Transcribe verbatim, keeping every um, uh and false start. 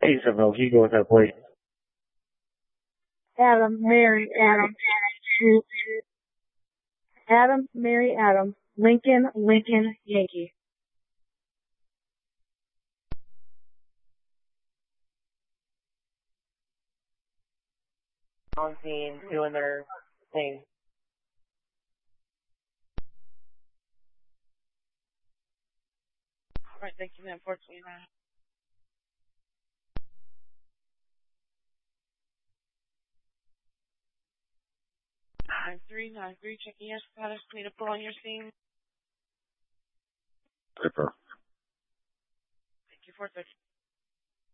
Isabel, you go with that plate. Adam, Mary, Adam. Adam, Mary, Adam. Lincoln, Lincoln, Yankee. On scene, doing their thing. Alright, thank you, man. Unfortunately, not. Nine three nine three, checking your status. Need a pull on your scene. Ripper. Thank you for thirty.